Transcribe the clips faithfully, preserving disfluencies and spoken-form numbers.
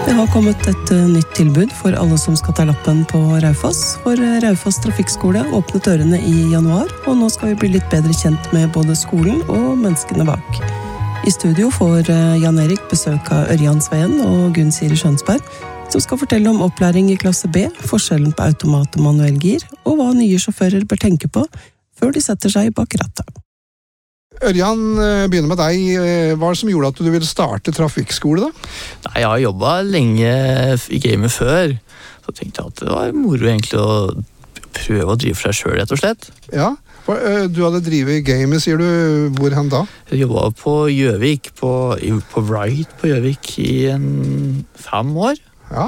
Det har kommet et uh, nytt tilbud for alle som skal ta lappen på Raufoss. For uh, Raufoss Trafikkskole åpnet dørene i januar, og nå skal vi bli litt bedre kjent med både skolen og menneskene bak. I studio får uh, Jan Erik besøk av Ørjan Sveien og Gunn Siri Skjønsberg, som skal fortelle om opplæring i klasse B, forskjellen på automat og manuell gir, og hva nye sjåfører bør tenke på før de setter seg bak rattet. Ørjan, begynner med deg. Hva er det som gjorde at du ville starte trafikkskole da? Nei, jeg har jobbet lenge i gamet før, så tenkte jeg at det var moro egentlig å prøve å drive for deg selv, rett og slett. Ja, du hadde drivet i gamet, sier du. Hvor hen da? Jeg jobbet på Gjøvik, på, på Wright på Gjøvik i en fem år. Ja.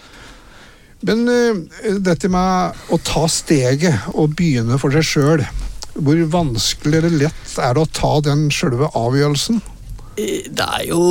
Men dette med å ta steget og begynne for seg selv, hvor vanskelig eller lett er det å ta den selve avgjørelsen? Det er jo...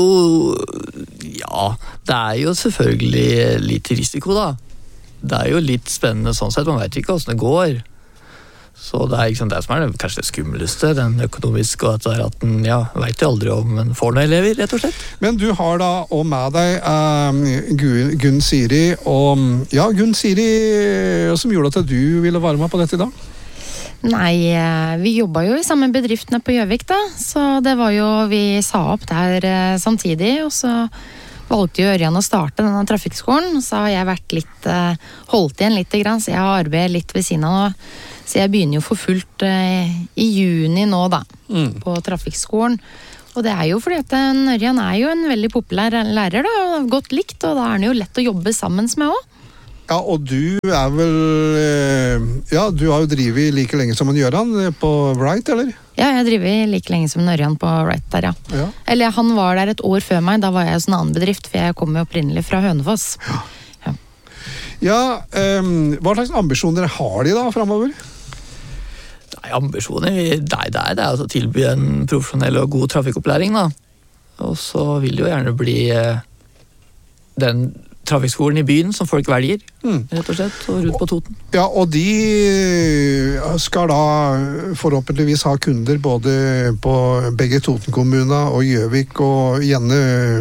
Ja, det er jo selvfølgelig litt risiko da. Det er jo litt spennende sånn sett, man vet ikke hvordan det går. Så det er liksom det som er det, kanskje det skummeleste, den økonomiske, og at det er at den, ja, vet jo aldri om en får noen elever, rett og slett. Men du har da og med deg um, Gunn, Gunn Siri, og ja, Gunn Siri, hva som gjorde at du ville være med på dette i dag? Nei, vi jobbet jo i samme bedriftene på Gjøvik da, så det var jo, vi sa opp der samtidig, og så valgte jo Ørjan å starte denne trafikkskolen, så har jeg vært litt, holdt igjen litt grann, så jeg har arbeidet litt ved siden av nå, så jeg begynner jo for fullt i juni nå da, mm. på trafikkskolen, og det er jo fordi at Ørjan er jo en veldig populær lærer da, og godt likt, og da er han jo lett å jobbe sammen med også. Ja, og du er vel, ja, du har jo drivet like lenge som en Gjøran på Wright, eller? Ja, jeg har drivet like lenge som en Ørjan på Wright der, ja. ja. Eller han var der et år før meg, da var jeg hos en annen bedrift, for jeg kom jo opprinnelig fra Hønefoss. Ja, ja. ja um, hva slags ambisjoner har de da fremover? Nei, ambisjoner, det er det, det er altså å tilby en profesjonell og god trafikkopplæring da. Og så vil det jo gjerne bli den trafikkskolen i byen som folk velger, mm. rett og slett, og rundt på Toten. Ja, og de skal da forhåpentligvis ha kunder både på begge Toten-kommuner og Gjøvik, og gjerne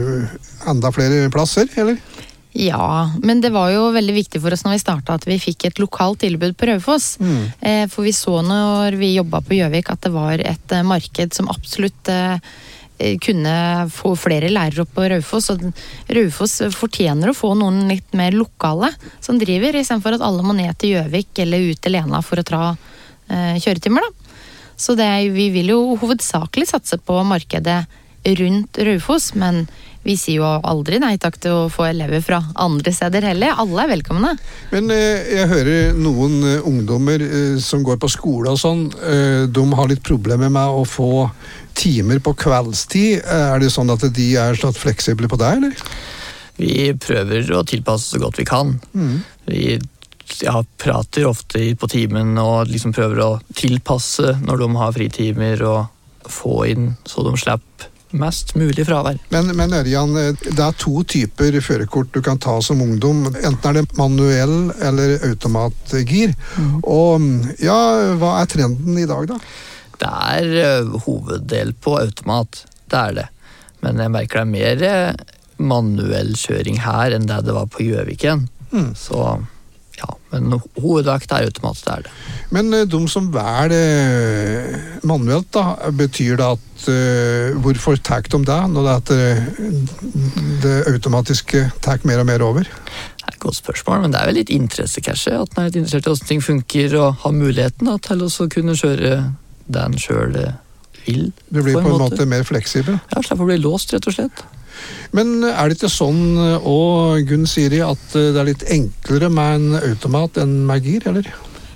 enda flere plasser, eller? Ja, men det var jo veldig viktig for oss når vi startet at vi fikk et lokalt tilbud på Raufoss. Mm. Eh, for vi så når vi jobbet på Gjøvik at det var et eh, marked som absolutt eh, kunne få flere lærere opp på Raufoss, og Raufoss fortjener å få noen litt mer lokale som driver, i stedet for at alle må ned til Gjøvik eller ut til Lena for å ta eh, kjøretimer da. Så det er, vi vil jo hovedsakelig satse på markedet rundt Raufoss, men vi sier jo aldri nei takk til å få elever fra andre steder heller. Alle er velkomne. Men eh, jeg hører noen eh, ungdommer eh, som går på skole og sånn, eh, de har litt problemer med å få timer på kveldstid. Er det sånn at de er sånn fleksible på det, eller? Vi prøver å tilpasse så godt vi kan. Mm. Vi ja, prater ofte på timen og liksom prøver å tilpasse når de har fritimer og få inn så de slipper mest mulig fravær. Men, men Ørjan, det er to typer førerkort du kan ta som ungdom. Enten er det manuell eller automatgir. Mm. Og ja, hva er trenden i dag da? Det er uh, hoveddel på automat, det er det. Men jeg merker det er mer uh, manuell kjøring her enn det det var på Gjøviken. Mm. Så ja, men hovedvekt er automat, det er det. Men uh, de som velger uh, manuelt da, betyr det at uh, hvorfor tar de det når det, at, uh, det automatiske tar mer og mer over? Det er et godt spørsmål, men det er vel litt interesse kanskje, at man er litt interessert i hvordan ting funker og har muligheten da, til å kunne kjøre den selv vil. Du blir på en, på en måte. måte mer fleksibel? Ja, slipper å bli låst, rett og slett. Men er det ikke sånn, og Gunn Siri, at det er litt enklere med en automat enn med gir, eller?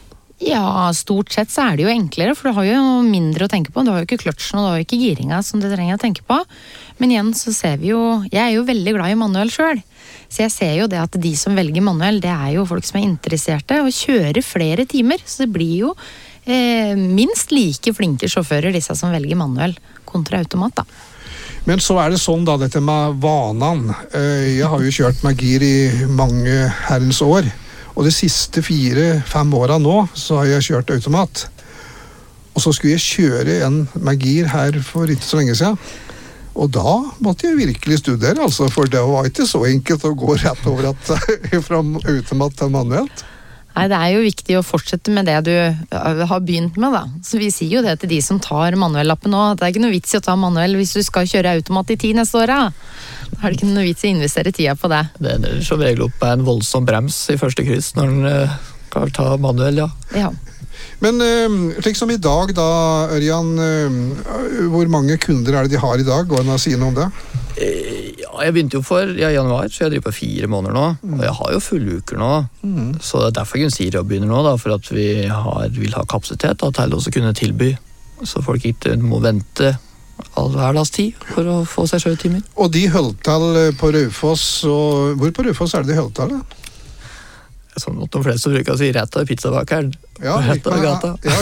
Ja, stort sett så er det jo enklere, for du har jo mindre å tenke på. Du har jo ikke kløtsjen, og du har jo ikke giringa som du trenger å tenke på. Men igjen så ser vi jo, jeg er jo veldig glad i manuell selv, så jeg ser jo det at de som velger manuell, det er jo folk som er interesserte, og kjører flere timer, så det blir jo eh, minst like flinke sjåfører, disse som velger manuell kontra automat da. Men så er det sånn da, dette med vanan. Jeg har jo kjørt med gir i mange herrens år, og de siste fire, fem årene nå, så har jeg kjørt automat. Og så skulle jeg kjøre en med gir her for ikke så lenge siden. Og da måtte jeg virkelig studere, altså, for det var ikke så enkelt å gå rett over at, fra automat til manuelt. Nei, det er jo viktig å fortsette med det du har begynt med, da. Så vi sier jo det til de som tar manuellappen nå, at det er ikke noe vits i å ta manuell hvis du skal kjøre automat i ti neste år, da. Da har det ikke noe vits i å investere tida på det. Det ender som regel opp med en voldsom brems i første kryss når den uh, kan ta manuell, ja. Ja. Men slik som i dag da, Ørjan, hvor mange kunder er det de har i dag? Går det an å si noe om det? Ja, jeg begynte jo for ja, januar, så jeg driver på fire måneder nå. Mm. Og jeg har jo fulle uker nå. Mm. Så det er derfor Gunsira begynner nå, da, for at vi har, vil ha kapasitet da, til å kunne tilby. Så folk ikke må vente all hverdagstid for å få seg sjøtimer. Og de holdt til på Raufoss, og hvor på Raufoss er det de holdt til? Sånn at de fleste bruker å si rett av pizzabakeren. Ja, rett av gata. Ja,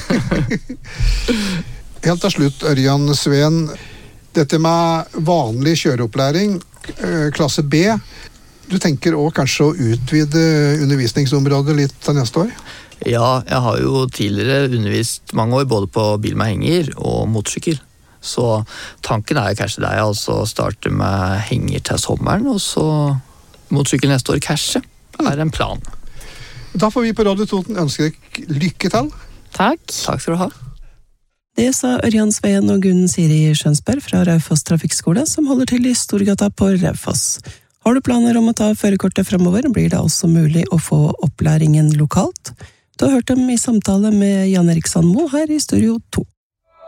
helt til slutt, Ørjan Sveen. Dette med vanlig kjøreopplæring, klasse B, du tenker også kanskje å utvide undervisningsområdet litt til neste år? Ja, jeg har jo tidligere undervist mange år både på bil med henger og motorsykkel. Så tanken er kanskje det, altså å starte med henger til sommeren, og så motorsykkel neste år kanskje. Det er en plan. Da får vi på Radio Toten ønske deg lykke til. Takk. Takk skal du ha. Det sa Ørjan Sveen og Gunn Siri Skjønsberg fra Raufoss Trafikkskole, som holder til i Storgata på Raufoss. Har du planer om å ta førerkortet fremover, blir det også mulig å få opplæringen lokalt. Du har hørt dem i samtale med Jan Erik Sandmo her i Studio to.